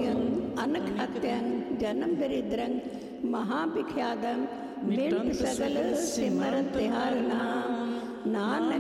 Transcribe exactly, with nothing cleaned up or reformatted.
भोग्यं अनखत्यं जन्म दरिद्रं महाभिख्यातम मिट सगल सिमरत हर नाम। नानक